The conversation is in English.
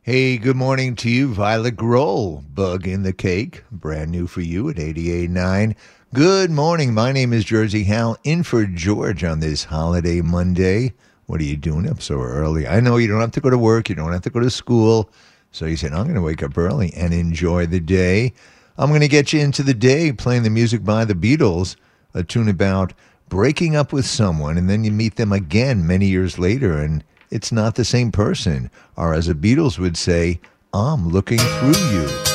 Hey, good morning to you, Violet Grohl. Bug in the Cake, brand new for you at 88.9. Good morning. My name is Jersey Hal, in for George on this holiday Monday. What are you doing up so early? I know you don't have to go to work. You don't have to go to school. So you said, I'm going to wake up early and enjoy the day. I'm going to get you into the day playing the music by the Beatles, a tune about breaking up with someone, and then you meet them again many years later, and it's not the same person. Or as the Beatles would say, I'm looking through you.